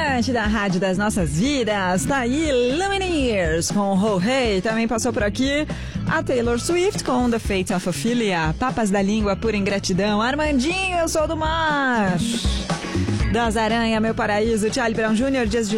Atlântida, Rádio das Nossas Vidas. Tá aí Lumineers com o Hey. Também passou por aqui a Taylor Swift com The Fate of Ophelia. Papas da Língua, Pura Ingratidão. Armandinho, eu sou do mar. Das Aranha, Meu Paraíso. Charlie Brown Jr., Dias de